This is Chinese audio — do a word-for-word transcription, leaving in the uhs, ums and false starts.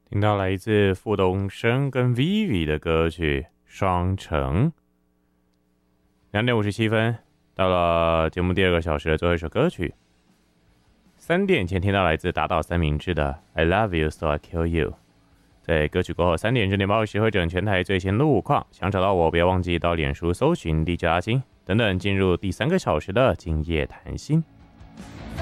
听到来自傅东升跟 Vivi 的歌曲《双城》。两点五十七分，到了节目第二个小时的最后一首歌曲。三点前听到来自达到三明治的《I Love You So I Kill You》。在歌曲过后，三点整点报时会整全台最新路况。想找到我，不要忘记到脸书搜寻 D J 阿金等等，进入第三个小时的今夜谈心。